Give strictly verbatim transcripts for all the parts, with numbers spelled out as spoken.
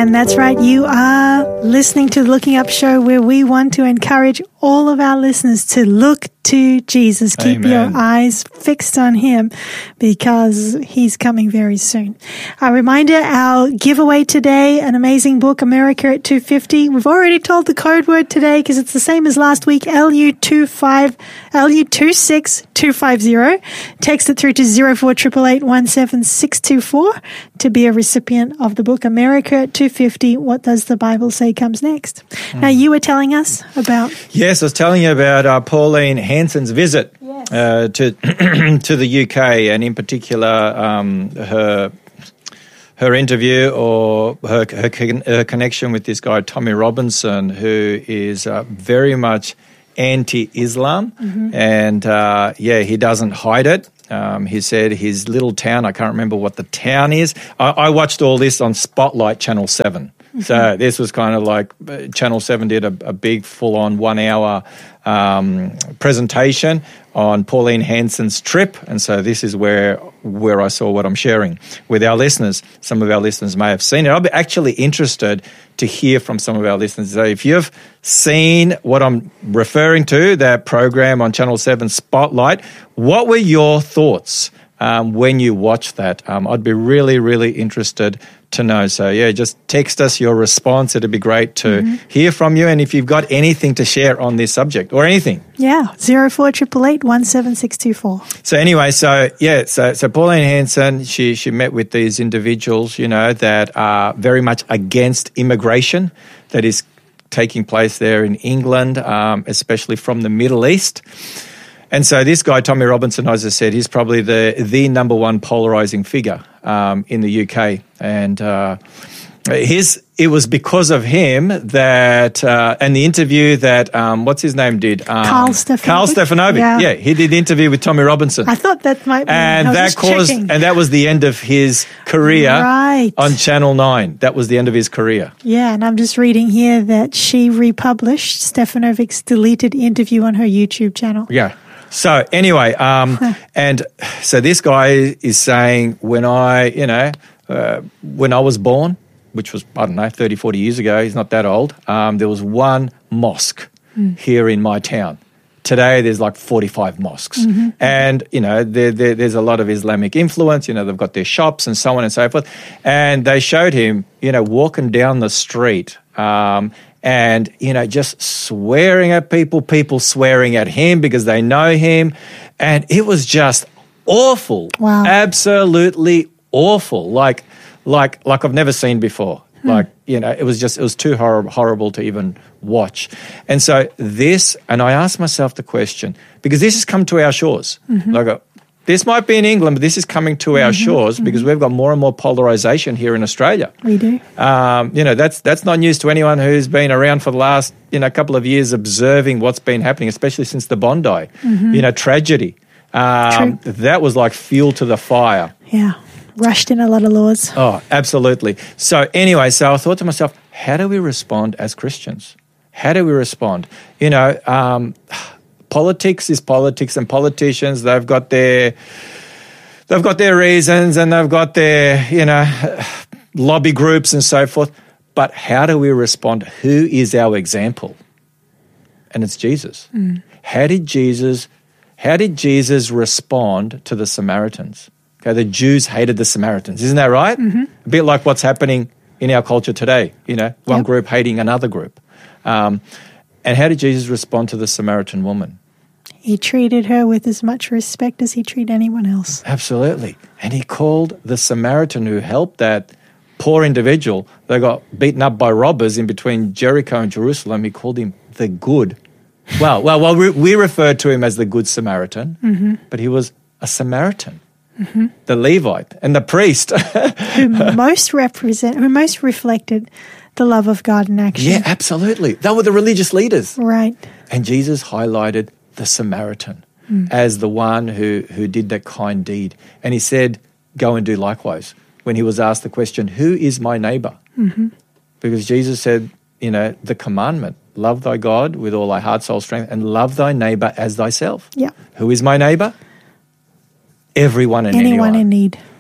And that's right, you are listening to the Looking Up Show, where we want to encourage all of our listeners to look to Jesus. Keep Amen. your eyes fixed on him because he's coming very soon. A reminder, our giveaway today, an amazing book, America at two fifty. We've already told the code word today because it's the same as last week, L U twenty-five, L U two six two five zero. Text it through to zero four eight eight eight one seven six two four to be a recipient of the book, America at two fifty, What Does the Bible Say Comes Next. Mm. Now, you were telling us about... Yes, I was telling you about uh, Pauline Hanson's visit yes. uh, to to the U K, and in particular um, her her interview or her, her, her connection with this guy, Tommy Robinson, who is uh, very much anti-Islam. Mm-hmm. And, uh, yeah, he doesn't hide it. Um, he said his little town, I can't remember what the town is. I, I watched all this on Spotlight Channel seven. Mm-hmm. So this was kind of like uh, Channel seven did a, a big full-on one-hour um, presentation on Pauline Hanson's trip. And so this is where where I saw what I'm sharing with our listeners. Some of our listeners may have seen it. I'll be actually interested to hear from some of our listeners. So if you've seen what I'm referring to, that program on Channel seven Spotlight, what were your thoughts um, when you watched that? Um, I'd be really, really interested to know. So, yeah, just text us your response. It'd be great to mm-hmm. hear from you. And if you've got anything to share on this subject or anything. Yeah, zero four eight eight eight one seven six two four. So anyway, so, yeah, so so Pauline Hanson, she, she met with these individuals, you know, that are very much against immigration that is taking place there in England, um, especially from the Middle East. And so this guy, Tommy Robinson, as I said, he's probably the the number one polarizing figure um, in the U K. And uh, his it was because of him that, uh, and the interview that, um, what's his name did? Um, Carl Stefanovic. Carl Stefanovic, yeah. yeah. He did the interview with Tommy Robinson. I thought that might be. And that caused, checking. and that was the end of his career right. on Channel nine. That was the end of his career. Yeah, and I'm just reading here that she republished Stefanovic's deleted interview on her YouTube channel. Yeah. So anyway, um, and so this guy is saying when I, you know, uh, when I was born, which was, I don't know, thirty, forty years ago, he's not that old, um, there was one mosque mm. here in my town. Today, there's like forty-five mosques. Mm-hmm. And, you know, there, there, there's a lot of Islamic influence. You know, they've got their shops and so on and so forth. And they showed him, you know, walking down the street um, and, you know, just swearing at people, people swearing at him because they know him. And it was just awful. Wow. Absolutely awful. Like, like, like I've never seen before. Hmm. Like, you know, it was just, it was too hor- horrible to even watch. And so this, and I asked myself the question, because this has come to our shores. Mm-hmm. Like, uh, this might be in England, but this is coming to mm-hmm. our shores mm-hmm. because we've got more and more polarization here in Australia. We do. Um, you know, that's that's not news to anyone who's been around for the last, you know, couple of years observing what's been happening, especially since the Bondi, mm-hmm. you know, tragedy. Um, that was like fuel to the fire. Yeah. Rushed in a lot of laws. Oh, absolutely. So anyway, so I thought to myself, how do we respond as Christians? How do we respond? You know, um, politics is politics, and politicians, they've got their they've got their reasons and they've got their, you know, lobby groups and so forth. But how do we respond? Who is our example? And it's Jesus. Mm. How did Jesus how did Jesus respond to the Samaritans? Okay, the Jews hated the Samaritans. Isn't that right? Mm-hmm. A bit like what's happening in our culture today, you know, one yep. group hating another group. Um, and how did Jesus respond to the Samaritan woman? He treated her with as much respect as he treated anyone else. Absolutely. And he called the Samaritan who helped that poor individual, they got beaten up by robbers in between Jericho and Jerusalem, he called him the good. Well, well, well we, we referred to him as the Good Samaritan, mm-hmm. but he was a Samaritan. Mm-hmm. The Levite and the priest. who most represent, who most reflected the love of God in action. Yeah, absolutely. They were the religious leaders. Right. And Jesus highlighted the Samaritan mm. as the one who, who did that kind deed. And he said, go and do likewise. When he was asked the question, who is my neighbor? Mm-hmm. Because Jesus said, you know, the commandment, love thy God with all thy heart, soul, strength, and love thy neighbor as thyself. Yeah. Who is my neighbor? Everyone and anyone. Anyone in need.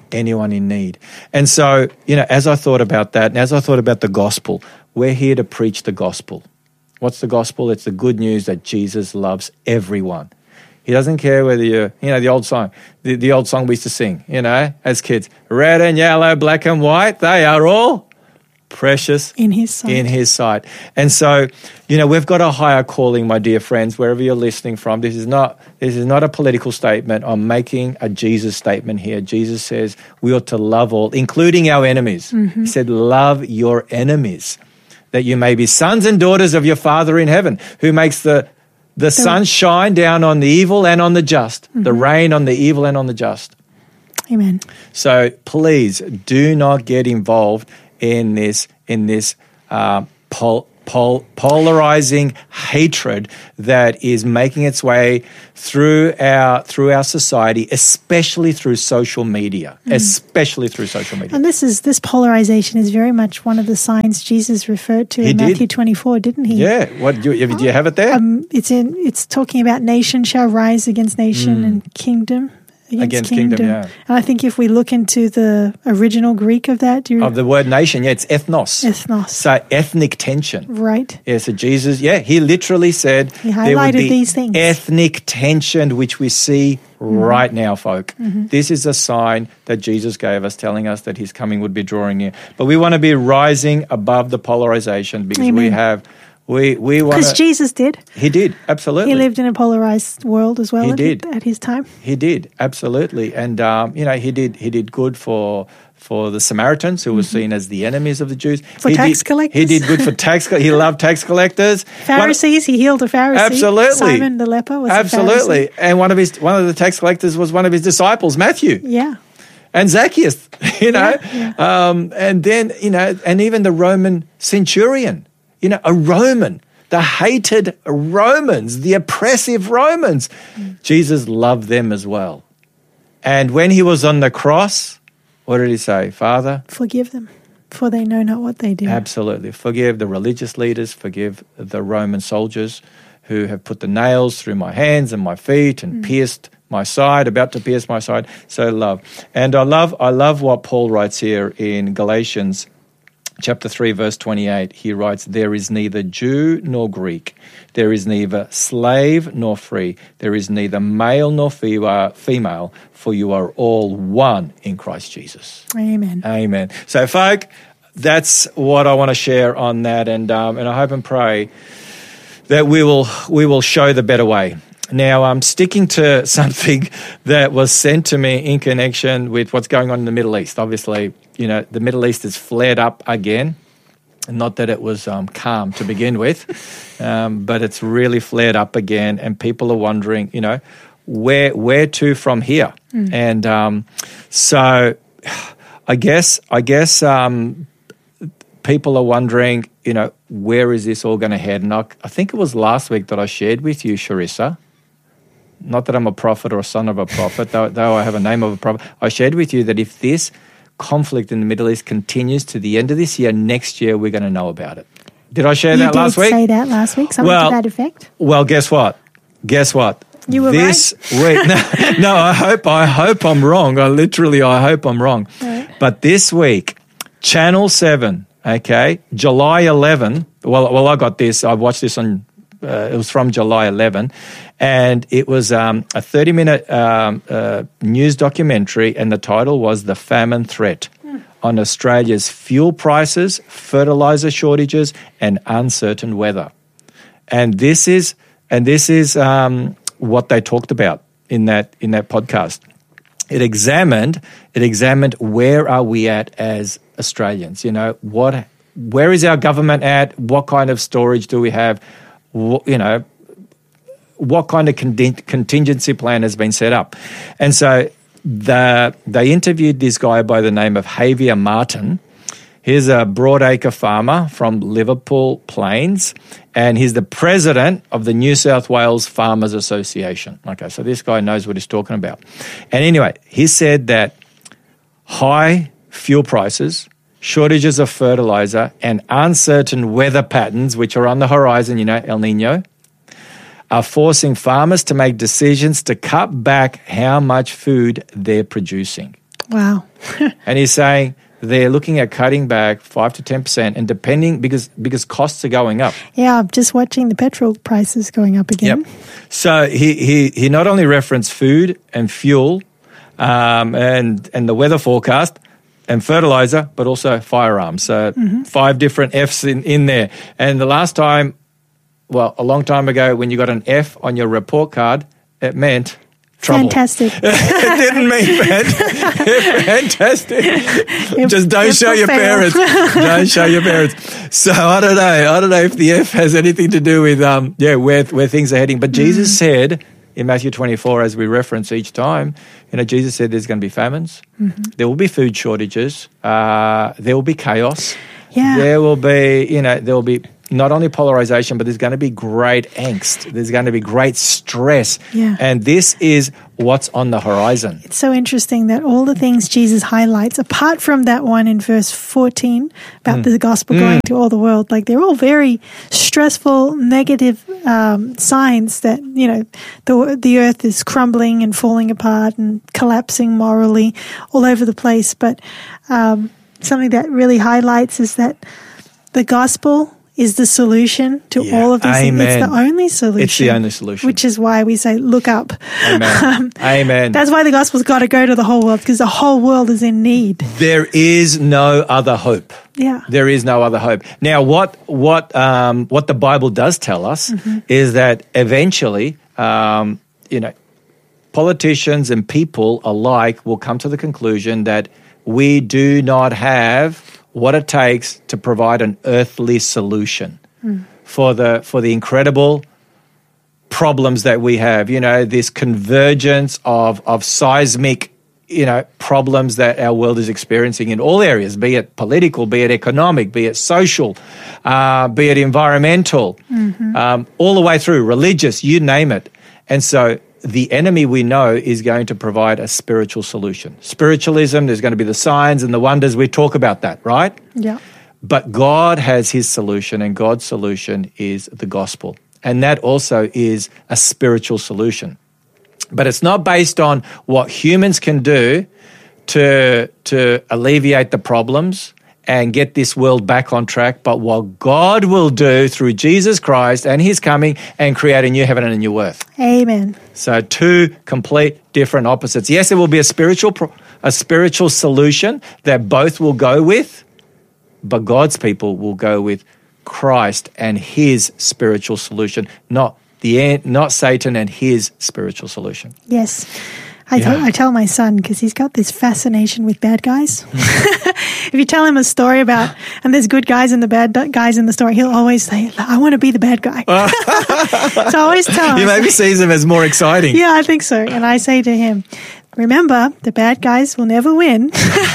anyone in need. And so, you know, as I thought about that, and as I thought about the gospel, we're here to preach the gospel. What's the gospel? It's the good news that Jesus loves everyone. He doesn't care whether you're, you know, the old song, the, the old song we used to sing, you know, as kids, red and yellow, black and white, they are all precious in his sight. In his sight. And so, you know, we've got a higher calling, my dear friends, wherever you're listening from. This is not this is not a political statement. I'm making a Jesus statement here. Jesus says we ought to love all, including our enemies. Mm-hmm. He said, love your enemies, that you may be sons and daughters of your Father in heaven, who makes the, the, the sun shine down on the evil and on the just, mm-hmm. the rain on the evil and on the just. Amen. So please do not get involved in this in this uh, pol- pol- polarizing hatred that is making its way through our through our society, especially through social media, mm. especially through social media. And this is this polarization is very much one of the signs Jesus referred to he in did. Matthew twenty-four, didn't he? Yeah. What do you, do you have it there? Um, it's in. It's talking about nation shall rise against nation mm. and kingdom. Against, against kingdom. kingdom, yeah. And I think if we look into the original Greek of that, do you of the word nation, yeah, it's ethnos. Ethnos. So ethnic tension. Right. Yeah, so Jesus, yeah, he literally said he highlighted there would be these things. Ethnic tension, which we see mm-hmm. right now, folk. Mm-hmm. This is a sign that Jesus gave us, telling us that his coming would be drawing near. But we want to be rising above the polarization because Amen. we have... We we want because Jesus did. He did, absolutely. He lived in a polarized world as well. He at, did at his time. He did, absolutely, and um, you know he did he did good for for the Samaritans, who were mm-hmm. seen as the enemies of the Jews. For he tax did, collectors, he did good for tax. He loved tax collectors. Pharisees, one, he healed a Pharisee. Absolutely, Simon the leper was absolutely, a Pharisee. And one of his one of the tax collectors was one of his disciples, Matthew. Yeah. And Zacchaeus, you know, yeah, yeah. Um, and then you know, and even the Roman centurion, you know, a Roman. The hated Romans, the oppressive Romans. Mm. Jesus loved them as well. And when he was on the cross, what did he say? Father? Forgive them, for they know not what they do. Absolutely. Forgive the religious leaders, forgive the Roman soldiers who have put the nails through my hands and my feet and mm. pierced my side, about to pierce my side. So love. And I love, I love what Paul writes here in Galatians chapter three, verse twenty-eight, he writes, there is neither Jew nor Greek. There is neither slave nor free. There is neither male nor female, for you are all one in Christ Jesus. Amen. Amen. So, folk, that's what I want to share on that. And um, and I hope and pray that we will we will show the better way. Now, I'm sticking to something that was sent to me in connection with what's going on in the Middle East. Obviously, you know, the Middle East has flared up again. Not that it was um, calm to begin with, um, but it's really flared up again, and people are wondering, you know, where where to from here? Mm. And um, so, I guess I guess um, people are wondering, you know, where is this all going to head? And I, I think it was last week that I shared with you, Sharissa. Not that I'm a prophet or a son of a prophet, though, though I have a name of a prophet. I shared with you that if this conflict in the Middle East continues to the end of this year, next year we're going to know about it. Did I share you that last week? You did say that last week, something well, to that effect. Well, guess what? Guess what? You were this right. week. No, no, I hope I hope I'm wrong. I literally I hope I'm wrong. Right. But this week, Channel seven, okay, July eleventh. Well, well, I got this. I watched this on. Uh, it was from July eleventh, and it was um, a thirty-minute um, uh, news documentary, and the title was "The Famine Threat" mm. on Australia's fuel prices, fertilizer shortages, and uncertain weather. And this is and this is um, what they talked about in that in that podcast. It examined it examined where are we at as Australians? You know, what where is our government at? What kind of storage do we have? You know, what kind of contingency plan has been set up? And so the, they interviewed this guy by the name of Javier Martin. He's a broadacre farmer from Liverpool Plains, and he's the president of the New South Wales Farmers Association. Okay, so this guy knows what he's talking about. And anyway, he said that high fuel prices, shortages of fertilizer, and uncertain weather patterns, which are on the horizon, you know, El Nino, are forcing farmers to make decisions to cut back how much food they're producing. Wow. And he's saying they're looking at cutting back five to ten percent, and depending because because costs are going up. Yeah, I'm just watching the petrol prices going up again. Yep. So he he he not only referenced food and fuel, um, and and the weather forecast and fertilizer, but also firearms. So mm-hmm. five different F's in, in there. And the last time, well, a long time ago, when you got an F on your report card, it meant trouble. Fantastic. It didn't mean fantastic. If, Just don't show your fail. parents. Don't show your parents. So I don't know. I don't know if the F has anything to do with um yeah where where things are heading. But Jesus mm. said in Matthew twenty-four, as we reference each time, you know, Jesus said there's going to be famines. Mm-hmm. There will be food shortages. Uh, there will be chaos. Yeah. There will be, you know, there will be not only polarization, but there's going to be great angst. There's going to be great stress. Yeah. And this is what's on the horizon. It's so interesting that all the things Jesus highlights, apart from that one in verse fourteen about mm. the gospel mm. going to all the world, like they're all very stressful, negative um, signs that, you know, the the earth is crumbling and falling apart and collapsing morally all over the place. But um, something that really highlights is that the gospel is the solution to yeah. all of these Amen. things. It's the only solution. It's the only solution. Which is why we say, look up. Amen. um, Amen. That's why the gospel's got to go to the whole world, because the whole world is in need. There is no other hope. Yeah. There is no other hope. Now, what what um, what the Bible does tell us mm-hmm. is that eventually, um, you know, politicians and people alike will come to the conclusion that we do not have what it takes to provide an earthly solution mm. for the for the incredible problems that we have. You know, this convergence of of seismic, you know, problems that our world is experiencing in all areas, be it political, be it economic, be it social, uh, be it environmental, mm-hmm. um, all the way through, religious, you name it. And so the enemy, we know, is going to provide a spiritual solution. Spiritualism, there's going to be the signs and the wonders. We talk about that, right? Yeah. But God has his solution, and God's solution is the gospel. And that also is a spiritual solution. But it's not based on what humans can do to, to alleviate the problems and get this world back on track, but what God will do through Jesus Christ and his coming and create a new heaven and a new earth. Amen. So two complete different opposites. Yes, it will be a spiritual a spiritual solution that both will go with, but God's people will go with Christ and his spiritual solution, not the not Satan and his spiritual solution. Yes. I, yeah. tell, I tell my son, because he's got this fascination with bad guys. If you tell him a story about, and there's good guys and the bad guys in the story, he'll always say, I want to be the bad guy. So I always tell him. He maybe sees them as more exciting. Yeah, I think so. And I say to him, remember, the bad guys will never win.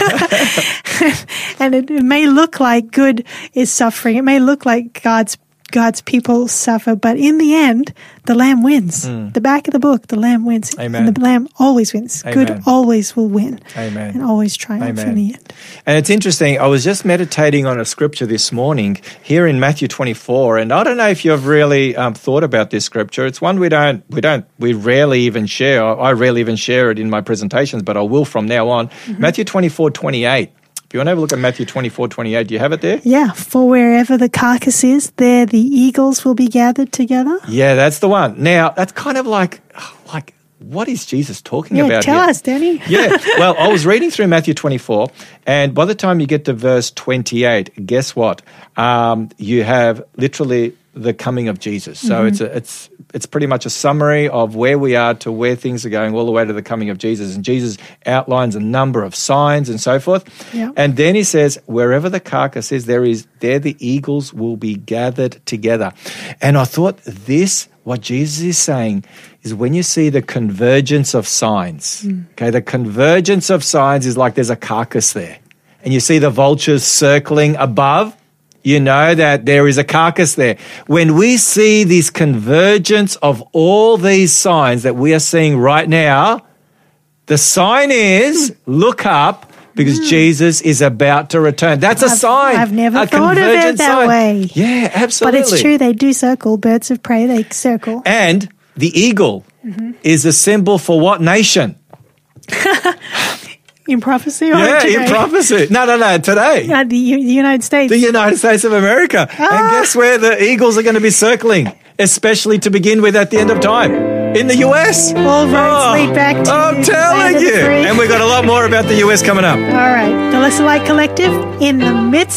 And it, it may look like good is suffering. It may look like God's God's people suffer, but in the end, the Lamb wins. Mm. The back of the book, the Lamb wins. Amen. And the Lamb always wins. Amen. Good always will win. Amen. And always triumph Amen. in the end. And it's interesting, I was just meditating on a scripture this morning here in Matthew twenty-four, and I don't know if you've really um, thought about this scripture. It's one we don't, we don't, we rarely even share. I rarely even share it in my presentations, but I will from now on. Mm-hmm. Matthew twenty-four twenty-eight. If you want to have a look at Matthew twenty-four twenty-eight, do you have it there? Yeah, for wherever the carcass is, there the eagles will be gathered together. Yeah, that's the one. Now, that's kind of like, like what is Jesus talking yeah, about tell here? us, Danny. Yeah, well, I was reading through Matthew twenty-four, and by the time you get to verse twenty-eight, guess what? Um, you have literally the coming of Jesus. So mm-hmm. it's a, it's it's pretty much a summary of where we are to where things are going, all the way to the coming of Jesus. And Jesus outlines a number of signs and so forth. Yeah. And then he says, wherever the carcass is, there is there the eagles will be gathered together. And I thought this, what Jesus is saying, is when you see the convergence of signs, mm. okay, the convergence of signs is like there's a carcass there. And you see the vultures circling above, you know that there is a carcass there. When we see this convergence of all these signs that we are seeing right now, the sign is, look up, because mm. Jesus is about to return. That's a I've, sign. I've never a thought of it that sign. way. Yeah, absolutely. But it's true, they do circle. Birds of prey, they circle. And the eagle mm-hmm. is a symbol for what nation? In prophecy? Or Yeah, today? in prophecy. No, no, no, today. Uh, the, U- the United States. The United States of America. Ah. And guess where the eagles are going to be circling, especially to begin with at the end of time? In the U S. All roads lead back to I'm the telling land of the you. free. And we've got a lot more about the U S coming up. All right. The Lesser Light Collective in the midst